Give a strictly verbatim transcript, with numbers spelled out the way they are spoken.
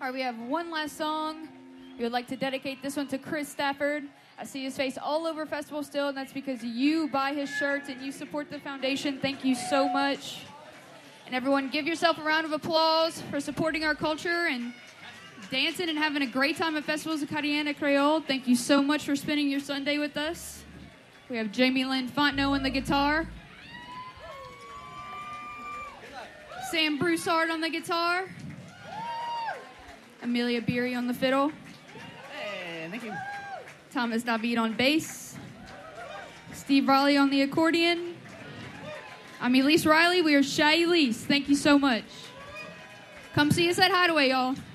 All right, we have one last song. We would like to dedicate this one to Chris Stafford. I see his face all over festival still, and that's because you buy his shirts and you support the foundation. Thank you so much. And everyone, give yourself a round of applause for supporting our culture and dancing and having a great time at Festivals of Acadiana Creole. Thank you so much for spending your Sunday with us. We have Jamie Lynn Fontenot on the guitar. Sam Broussard on the guitar. Amelia Beery on the fiddle. Hey, thank you. Thomas David on bass. Steve Riley on the accordion. I'm Elise Riley. We are Shy Elise. Thank you so much. Come see us at Hideaway, y'all.